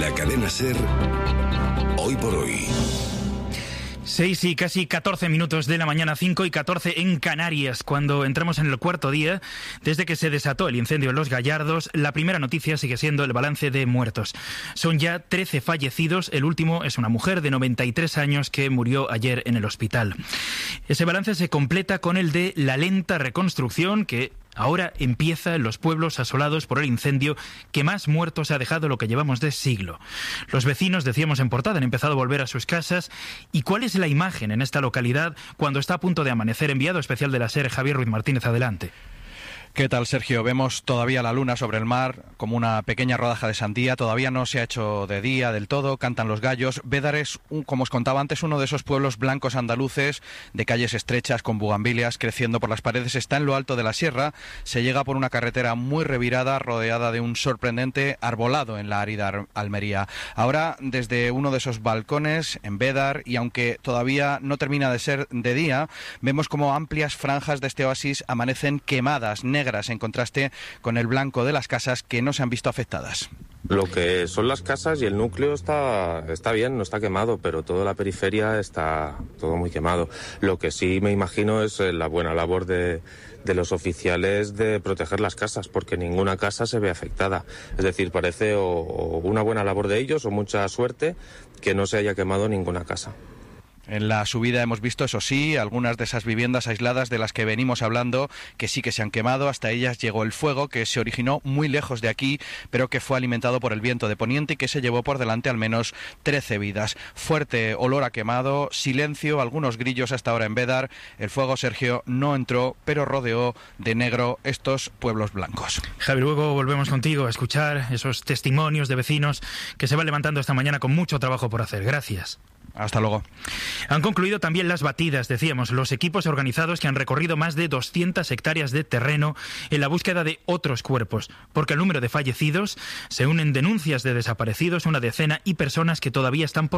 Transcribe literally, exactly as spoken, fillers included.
la cadena SER, Hoy por Hoy. Seis y casi catorce minutos de la mañana, cinco y catorce en Canarias, cuando entramos en el cuarto día desde que se desató el incendio en Los Gallardos. La primera noticia sigue siendo el balance de muertos. Son ya trece fallecidos, el último es una mujer de noventa y tres años que murió ayer en el hospital. Ese balance se completa con el de la lenta reconstrucción que ahora empieza en los pueblos asolados por el incendio que más muertos ha dejado lo que llevamos de siglo. Los vecinos, decíamos en portada, han empezado a volver a sus casas. ¿Y cuál es la imagen en esta localidad cuando está a punto de amanecer? Enviado especial de la SER, Javier Ruiz Martínez, adelante. ¿Qué tal, Sergio? Vemos todavía la luna sobre el mar, como una pequeña rodaja de sandía. Todavía no se ha hecho de día del todo, cantan los gallos. Bédar es, un, como os contaba antes, uno de esos pueblos blancos andaluces, de calles estrechas con bugambilias creciendo por las paredes. Está en lo alto de la sierra, se llega por una carretera muy revirada, rodeada de un sorprendente arbolado en la árida Almería. Ahora, desde uno de esos balcones, en Bédar, y aunque todavía no termina de ser de día, vemos como amplias franjas de este oasis amanecen quemadas, negras, en contraste con el blanco de las casas que no se han visto afectadas. Lo que son las casas y el núcleo está, está bien, no está quemado, pero toda la periferia está todo muy quemado. Lo que sí me imagino es la buena labor de, de los oficiales de proteger las casas, porque ninguna casa se ve afectada. Es decir, parece o, o una buena labor de ellos o mucha suerte que no se haya quemado ninguna casa. En la subida hemos visto, eso sí, algunas de esas viviendas aisladas de las que venimos hablando, que sí que se han quemado. Hasta ellas llegó el fuego, que se originó muy lejos de aquí, pero que fue alimentado por el viento de poniente y que se llevó por delante al menos trece vidas. Fuerte olor a quemado, silencio, algunos grillos hasta ahora en Bédar. El fuego, Sergio, no entró, pero rodeó de negro estos pueblos blancos. Javi, luego volvemos contigo a escuchar esos testimonios de vecinos que se van levantando esta mañana con mucho trabajo por hacer. Gracias. Hasta luego. Han concluido también las batidas, decíamos, los equipos organizados que han recorrido más de doscientas hectáreas de terreno en la búsqueda de otros cuerpos, porque el número de fallecidos se unen denuncias de desaparecidos, una decena, y personas que todavía están por